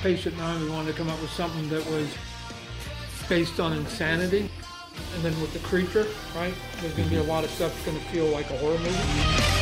Patient 9, we wanted to come up with something that was based on insanity. And then with the creature, right? There's going to be a lot of stuff that's going to feel like a horror movie.